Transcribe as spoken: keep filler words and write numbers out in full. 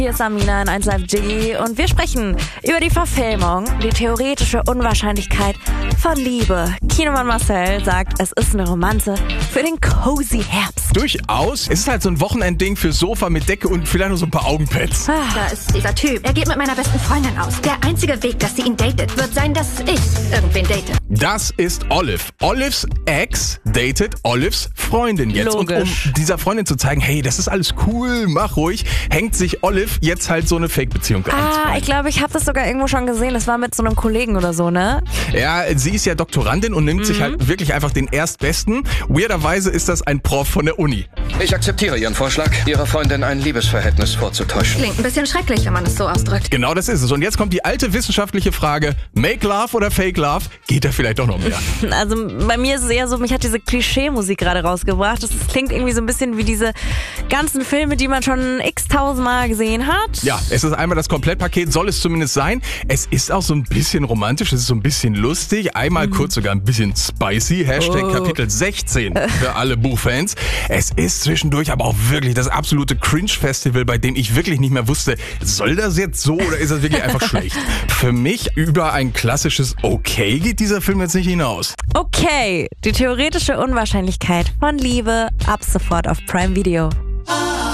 Hier ist Amina in eins Live Jiggy und wir sprechen über die Verfilmung, die theoretische Unwahrscheinlichkeit von Liebe. Kinomann Marcel sagt, es ist eine Romanze für den cozy Herbst. Durchaus. Es ist halt so ein Wochenendding für Sofa mit Decke und vielleicht noch so ein paar Augenpads. Ah. Da ist dieser Typ. Er geht mit meiner besten Freundin aus. Der einzige Weg, dass sie ihn datet, wird sein, dass ich irgendwen date. Das ist Olive. Olives Ex datet Olives Freundin jetzt. Logisch. Und um dieser Freundin zu zeigen, hey, das ist alles cool, mach ruhig, hängt sich Olive jetzt halt so eine Fake-Beziehung an. Ah, ich glaube, ich habe das sogar irgendwo schon gesehen. Das war mit so einem Kollegen oder so, ne? Ja, sie ist ja Doktorandin und nimmt Mhm. sich halt wirklich einfach den Erstbesten. Weirderweise ist das ein Prof von der Uni. Ich akzeptiere Ihren Vorschlag, Ihrer Freundin ein Liebesverhältnis vorzutäuschen. Klingt ein bisschen schrecklich, wenn man es so ausdrückt. Genau das ist es. Und jetzt kommt die alte wissenschaftliche Frage, Make Love oder Fake Love? Geht da vielleicht doch noch mehr? Also bei mir ist es eher so, mich hat diese Klischee-Musik gerade rausgebracht. Das klingt irgendwie so ein bisschen wie diese ganzen Filme, die man schon x-tausendmal gesehen hat. Ja, es ist einmal das Komplettpaket, soll es zumindest sein. Es ist auch so ein bisschen romantisch, es ist so ein bisschen lustig, einmal Mhm. kurz sogar ein bisschen spicy. Hashtag Oh. Kapitel sechzehn für alle Buchfans. Es ist zwischendurch aber auch wirklich das absolute Cringe-Festival, bei dem ich wirklich nicht mehr wusste, soll das jetzt so oder ist das wirklich einfach schlecht? Für mich über ein klassisches Okay geht dieser Film jetzt nicht hinaus. Okay, die theoretische Unwahrscheinlichkeit von Liebe ab sofort auf Prime Video.